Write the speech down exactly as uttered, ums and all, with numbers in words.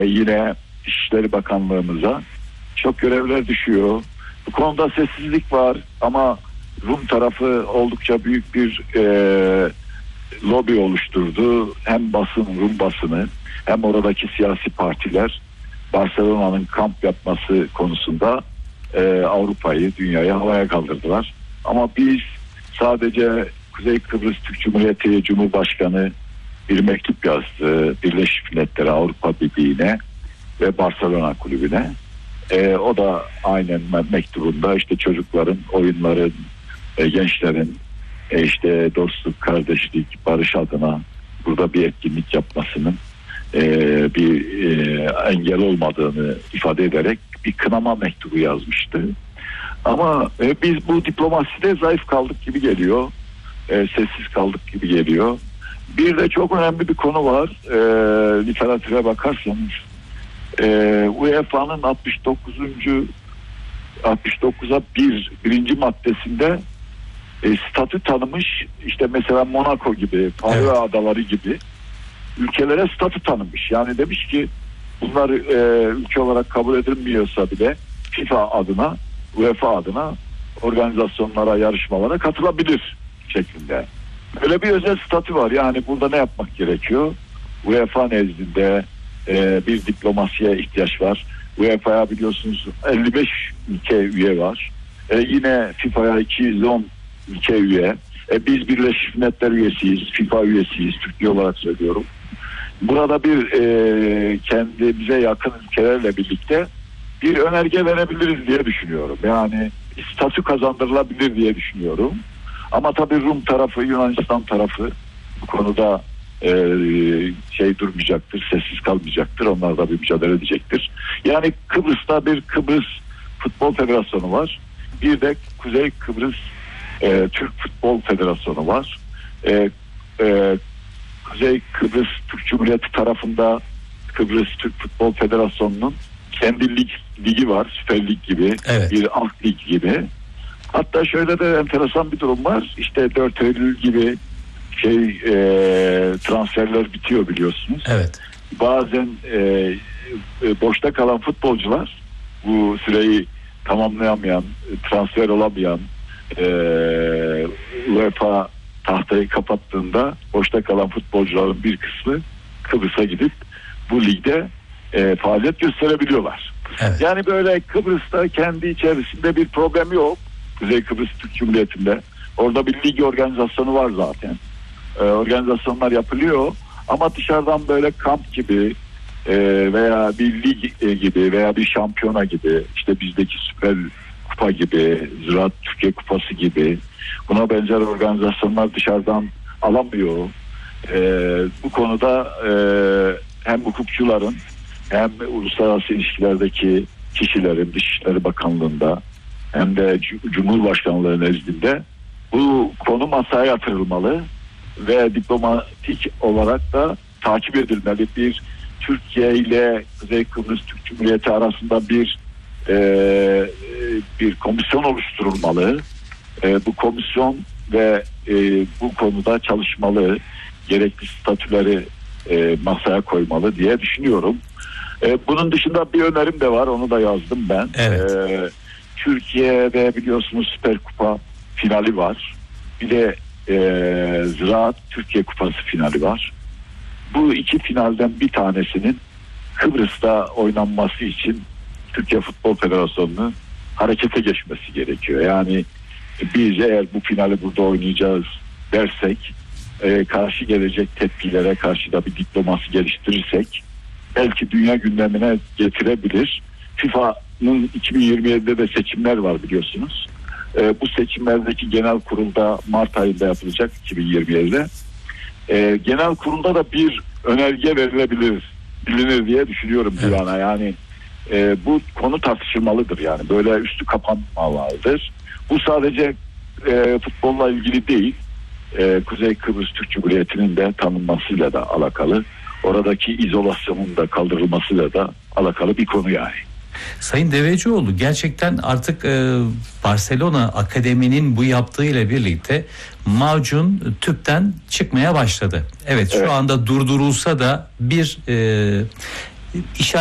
e, yine İçişleri Bakanlığımıza çok görevler düşüyor. Bu konuda sessizlik var ama Rum tarafı oldukça büyük bir e, lobi oluşturdu. Hem basın, Rum basını, hem oradaki siyasi partiler Barcelona'nın kamp yapması konusunda e, Avrupa'yı, dünyayı havaya kaldırdılar. Ama biz sadece Kuzey Kıbrıs Türk Cumhuriyeti Cumhurbaşkanı bir mektup yazdı Birleşmiş Milletler'e, Avrupa Birliği'ne ve Barcelona Kulübü'ne. E, o da aynen mektubunda işte çocukların, oyunların, e, gençlerin e, işte dostluk, kardeşlik, barış adına burada bir etkinlik yapmasının e, bir e, engel olmadığını ifade ederek bir kınama mektubu yazmıştı. Ama e, biz bu diplomaside zayıf kaldık gibi geliyor. E, sessiz kaldık gibi geliyor. Bir de çok önemli bir konu var. E, literatüre bakarsanız e, U E F A'nın altmış dokuzuncu altmış dokuza bir birinci maddesinde e, statü tanımış, işte mesela Monaco gibi, Faroe evet. Adaları gibi ülkelere statü tanımış. Yani demiş ki bunlar e, ülke olarak kabul edilmiyorsa bile FIFA adına, U E F A adına organizasyonlara, yarışmalara katılabilir şeklinde. Öyle bir özel statü var. Yani burada ne yapmak gerekiyor? U E F A nezdinde e, bir diplomasiye ihtiyaç var. U E F A'ya biliyorsunuz elli beş ülke üye var. E, yine FIFA'ya iki yüz on ülke üye. E, biz Birleşmiş Milletler üyesiyiz, FIFA üyesiyiz, Türkiye olarak söylüyorum. Burada bir e, kendimize yakın ülkelerle birlikte bir önerge verebiliriz diye düşünüyorum. Yani statü kazandırılabilir diye düşünüyorum. Ama tabii Rum tarafı, Yunanistan tarafı bu konuda e, şey durmayacaktır, sessiz kalmayacaktır. Onlar da bir mücadele edecektir. Yani Kıbrıs'ta bir Kıbrıs Futbol Federasyonu var. Bir de Kuzey Kıbrıs e, Türk Futbol Federasyonu var. E, e, Kuzey Kıbrıs Türk Cumhuriyeti tarafında Kıbrıs Türk Futbol Federasyonu'nun kendi lig, ligi var. Süper Lig gibi, evet. Bir alt lig gibi. Hatta şöyle de enteresan bir durum var. İşte dört Eylül gibi şey e, transferler bitiyor biliyorsunuz. Evet. Bazen e, e, boşta kalan futbolcular bu süreyi tamamlayamayan, transfer olamayan e, U E F A tahtayı kapattığında boşta kalan futbolcuların bir kısmı Kıbrıs'a gidip bu ligde e, faaliyet gösterebiliyorlar. Evet. Yani böyle Kıbrıs'ta kendi içerisinde bir problem yok. Kuzey Kıbrıs Türk Cumhuriyeti'nde. Orada bir lig organizasyonu var zaten. Ee, organizasyonlar yapılıyor. Ama dışarıdan böyle kamp gibi e, veya bir lig e, gibi veya bir şampiyona gibi, işte bizdeki Süper Kupa gibi, Ziraat Türkiye Kupası gibi buna benzer organizasyonlar dışarıdan alamıyor. Ee, bu konuda e, hem hukukçuların hem uluslararası ilişkilerdeki kişilerin, Dışişleri Bakanlığı'nda hem de Cumhurbaşkanlığı nezdinde bu konu masaya yatırılmalı ve diplomatik olarak da takip edilmeli. Bir Türkiye ile Kuzey Kıbrıs Türk Cumhuriyeti arasında bir e, bir komisyon oluşturulmalı. E, bu komisyon ve e, bu konuda çalışmalı, gerekli statüleri e, masaya koymalı diye düşünüyorum. E, bunun dışında bir önerim de var, onu da yazdım ben. Evet. E, Türkiye'de biliyorsunuz Süper Kupa finali var. Bir de e, Ziraat Türkiye Kupası finali var. Bu iki finalden bir tanesinin Kıbrıs'ta oynanması için Türkiye Futbol Federasyonu'nun harekete geçmesi gerekiyor. Yani biz eğer bu finali burada oynayacağız dersek, e, karşı gelecek tepkilere karşı da bir diplomasi geliştirirsek belki dünya gündemine getirebilir. FIFA'nın iki bin yirmi yedide de seçimler var biliyorsunuz. E, bu seçimlerdeki genel kurulda Mart ayında yapılacak iki bin yirmi yedide. E, genel kurulda da bir önerge verilebilir, bilinir diye düşünüyorum bir yana. Yani e, bu konu tartışılmalıdır yani. Böyle üstü kapanmalıdır. Bu sadece e, futbolla ilgili değil. E, Kuzey Kıbrıs Türk Cumhuriyeti'nin de tanınmasıyla da alakalı. Oradaki izolasyonun da kaldırılmasıyla da alakalı bir konu yani. Sayın Devecioğlu, gerçekten artık e, Barcelona Akademi'nin bu yaptığıyla birlikte macun tüpten çıkmaya başladı. Evet, şu evet. anda durdurulsa da bir e, işaret